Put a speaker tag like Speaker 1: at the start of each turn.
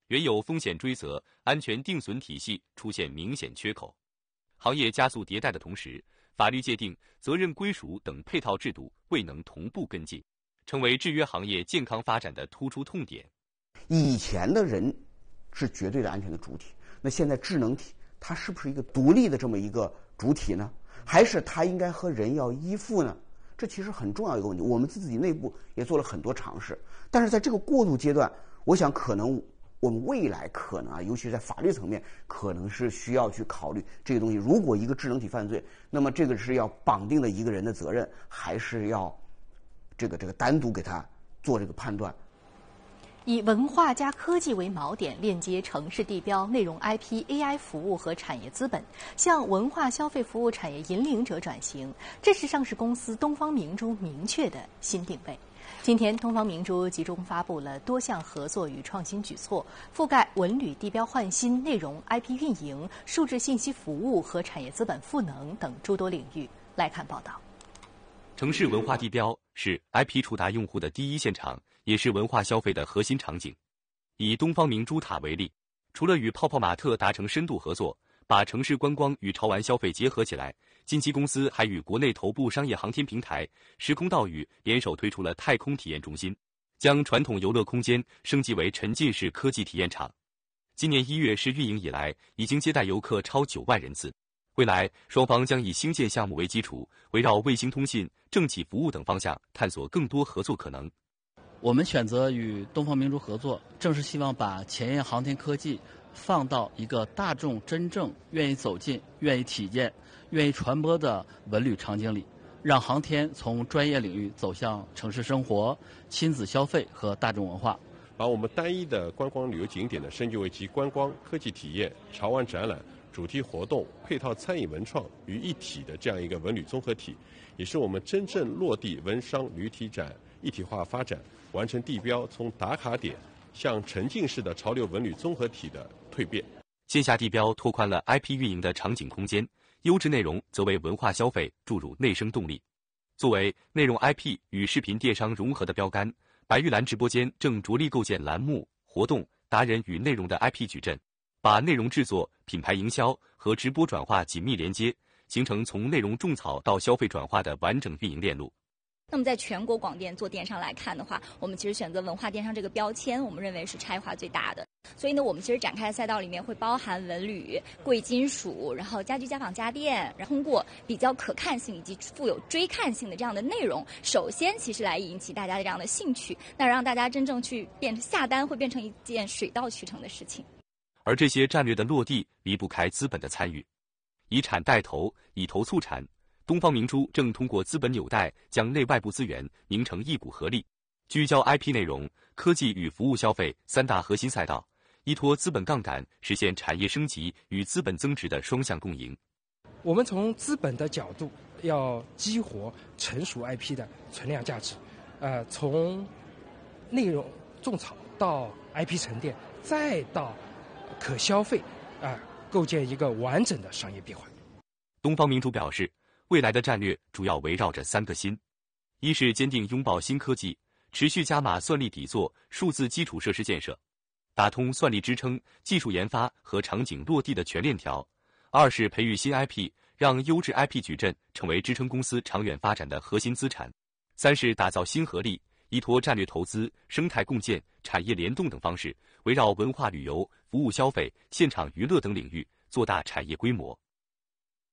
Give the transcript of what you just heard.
Speaker 1: 原有风险追责、安全定损体系出现明显缺口。行业加速迭代的同时，法律界定、责任归属等配套制度未能同步跟进，成为制约行业健康发展的突出痛点。
Speaker 2: 以前的人是绝对的安全的主体，那现在智能体它是不是一个独立的这么一个主体呢？还是它应该和人要依附呢？这其实很重要一个问题。我们自己内部也做了很多尝试，但是在这个过渡阶段，我想可能我们未来可能尤其是在法律层面，可能是需要去考虑这个东西。如果一个智能体犯罪，那么这个是要绑定了一个人的责任，还是要这个单独给他做这个判断？
Speaker 3: 以文化加科技为锚点，链接城市地标、内容 IP、AI 服务和产业资本，向文化消费服务产业引领者转型，这是上市公司东方明珠明确的新定位。今天，东方明珠集中发布了多项合作与创新举措，覆盖文旅地标换新、内容 IP 运营、数字信息服务和产业资本赋能等诸多领域。来看报道。
Speaker 1: 城市文化地标是 IP 触达用户的第一现场，也是文化消费的核心场景。以东方明珠塔为例，除了与泡泡玛特达成深度合作，把城市观光与潮玩消费结合起来，近期公司还与国内头部商业航天平台时空岛屿联手推出了太空体验中心，将传统游乐空间升级为沉浸式科技体验场。今年1月试运营以来，已经接待游客超9万人次。未来，双方将以兴建项目为基础，围绕卫星通信、政企服务等方向探索更多合作可能。
Speaker 4: 我们选择与东方明珠合作，正是希望把前沿航天科技放到一个大众真正愿意走进、愿意体验、愿意传播的文旅场景里，让航天从专业领域走向城市生活、亲子消费和大众文化，
Speaker 5: 把我们单一的观光旅游景点升级为集观光、科技体验、潮玩展览、主题活动、配套餐饮文创于一体的这样一个文旅综合体，也是我们真正落地文商旅体展一体化发展，完成地标从打卡点向沉浸式的潮流文旅综合体的蜕变。
Speaker 1: 线下地标拓宽了 IP 运营的场景空间，优质内容则为文化消费注入内生动力。作为内容 IP 与视频电商融合的标杆，白玉兰直播间正着力构建栏目、活动、达人与内容的 IP 矩阵，把内容制作、品牌营销和直播转化紧密连接，形成从内容种草到消费转化的完整运营链路。
Speaker 6: 那么在全国广电做电商来看的话，我们其实选择文化电商这个标签，我们认为是差异化最大的。所以呢，我们其实展开的赛道里面会包含文旅、贵金属，然后家居家纺家电，然后通过比较可看性以及富有追看性的这样的内容，首先其实来引起大家的这样的兴趣，那让大家真正去下单会变成一件水到渠成的事情。
Speaker 1: 而这些战略的落地离不开资本的参与，以产带投，以投促产。东方明珠正通过资本纽带，将内外部资源凝成一股合力，聚焦 IP 内容、科技与服务消费3大核心赛道，依托资本杠杆，实现产业升级与资本增值的双向共赢。
Speaker 7: 我们从资本的角度要激活成熟 IP 的存量价值，从内容种草到 IP 沉淀，再到可消费，构建一个完整的商业闭环。
Speaker 1: 东方明珠表示，未来的战略主要围绕着3个新：一是坚定拥抱新科技，持续加码算力底座、数字基础设施建设，打通算力支撑、技术研发和场景落地的全链条；二是培育新 IP， 让优质 IP 矩阵成为支撑公司长远发展的核心资产；三是打造新合力，依托战略投资、生态共建、产业联动等方式，围绕文化旅游、服务消费、现场娱乐等领域做大产业规模。